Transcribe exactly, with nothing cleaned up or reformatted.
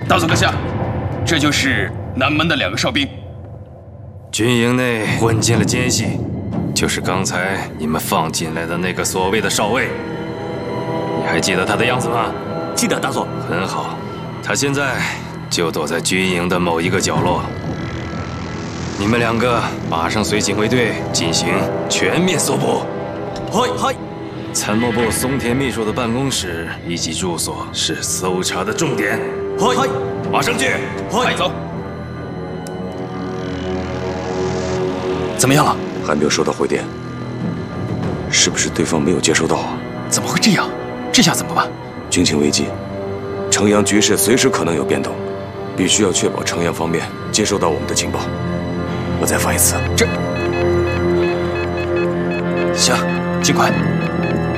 大佐阁下，这就是南门的两个哨兵。 军营内混进了奸细，就是刚才你们放进来的那个所谓的少尉。你还记得他的样子吗？ 记得，大佐。 很好，他现在就躲在军营的某一个角落。你们两个马上随警卫队进行全面搜捕。 嗨嗨。 参谋部松田秘书的办公室以及住所是搜查的重点。 嗨嗨， 马上去。 快走。 怎么样了？ 还没有收到回电，是不是对方没有接收到啊？ 怎么会这样？这下怎么办？ 军情危急，城阳局势随时可能有变动，必须要确保城阳方面接收到我们的情报。我再发一次。 这，行，尽快。